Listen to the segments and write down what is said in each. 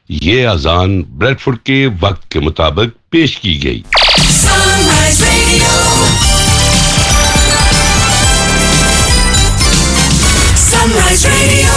ये अजान ब्रेडफोर्ड के वक्त के मुताबिक पेश की गई। Sunrise Radio, Sunrise Radio।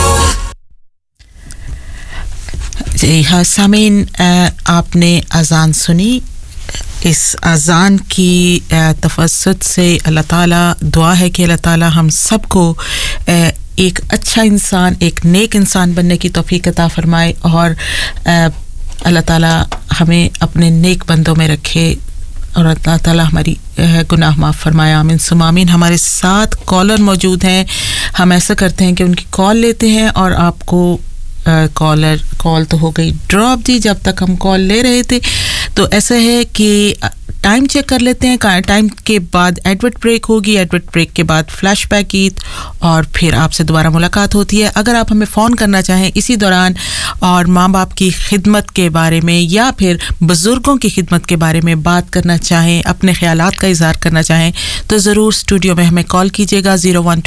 जी हाँ सामीन, आपने अजान सुनी। इस अजान की तफस्सुत से अल्लाह ताला दुआ है कि अल्लाह ताला हम सबको एक अच्छा इंसान, एक नेक इंसान बनने की तौफीक अता फरमाए और अल्लाह ताला हमें अपने नेक बंदों में रखे और अल्लाह ताला हमारी गुनाह माफ़ फरमाए। आमीन सुम्मा आमीन। हमारे साथ कॉलर मौजूद हैं। हम ऐसा करते हैं कि उनकी कॉल लेते हैं और आपको कॉल तो हो गई ड्रॉप जी जब तक हम कॉल ले रहे थे। तो ऐसा है कि टाइम चेक कर लेते हैं। टाइम के बाद एडवर्ट ब्रेक होगी, एडवर्ट ब्रेक के बाद फ्लैशबैक ईद और फिर आपसे दोबारा मुलाकात होती है। अगर आप हमें फ़ोन करना चाहें इसी दौरान और माँ बाप की खिदमत के बारे में या फिर बुज़ुर्गों की खिदमत के बारे में बात करना चाहें, अपने ख़यालात का इज़हार करना चाहें तो ज़रूर स्टूडियो में हमें कॉल कीजिएगा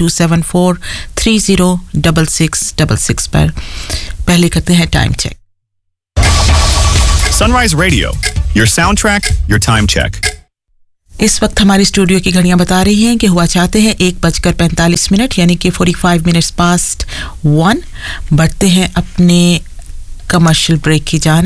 01274306666 पर। पहले करते हैं time check. Sunrise Radio, your soundtrack, your time check. इस वक्त हमारी स्टूडियो की घड़ियां बता रही हैं कि हुआ चाहते हैं 1:45 यानी कि 45 minutes past 1। बढ़ते हैं अपने कमर्शियल ब्रेक की जानिब।